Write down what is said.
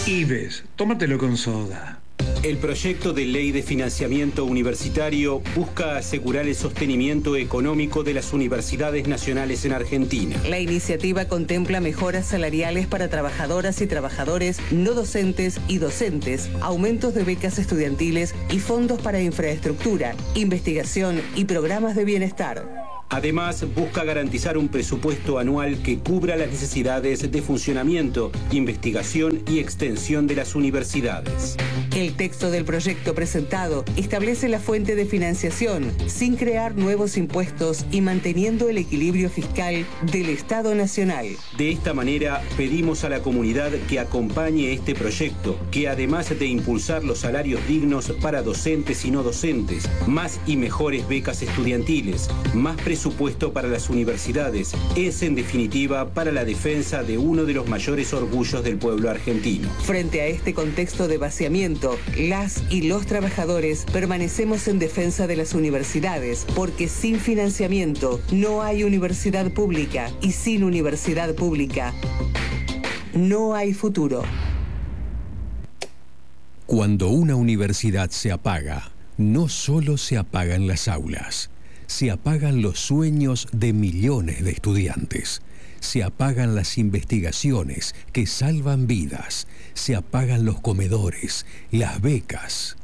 Ives, tómatelo con soda. El proyecto de ley de financiamiento universitario busca asegurar el sostenimiento económico de las universidades nacionales en Argentina. La iniciativa contempla mejoras salariales para trabajadoras y trabajadores no docentes y docentes, aumentos de becas estudiantiles y fondos para infraestructura, investigación y programas de bienestar. Además, busca garantizar un presupuesto anual que cubra las necesidades de funcionamiento, investigación y extensión de las universidades. El texto del proyecto presentado establece la fuente de financiación sin crear nuevos impuestos y manteniendo el equilibrio fiscal del Estado Nacional. De esta manera, pedimos a la comunidad que acompañe este proyecto, que además de impulsar los salarios dignos para docentes y no docentes, más y mejores becas estudiantiles, más presupuesto para las universidades, es en definitiva para la defensa de uno de los mayores orgullos del pueblo argentino. Frente a este contexto de vaciamiento, las y los trabajadores permanecemos en defensa de las universidades, porque sin financiamiento no hay universidad pública y sin universidad pública no hay futuro. Cuando una universidad se apaga, no solo se apagan las aulas, se apagan los sueños de millones de estudiantes. Se apagan las investigaciones que salvan vidas. Se apagan los comedores, las becas.